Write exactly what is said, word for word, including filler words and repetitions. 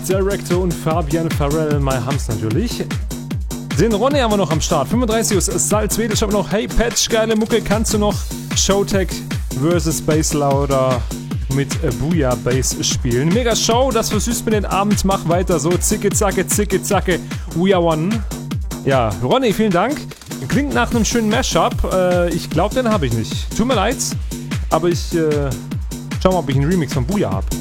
Director und Fabian Farrell, My Hams natürlich. Den Ronny haben wir noch am Start. fünfunddreißig aus Salzwedel. Ich habe noch Hey Patch, geile Mucke. Kannst du noch Showtech versus Bass Louder mit Booyah Bass spielen? Mega Show, das versüßt mir den Abend. Mach weiter so. Zicke, zacke, zicke, zacke. We are one. Ja, Ronny, vielen Dank. Klingt nach einem schönen Mashup. Äh, ich glaube, den habe ich nicht. Tut mir leid. Aber ich äh, schau mal, ob ich einen Remix von Booyah habe.